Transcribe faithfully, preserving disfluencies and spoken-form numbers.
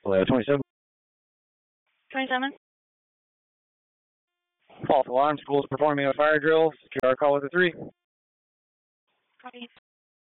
Hello, twenty-seven. twenty-seven. False alarm. School is performing a fire drill. Secure our call with a three. Copy.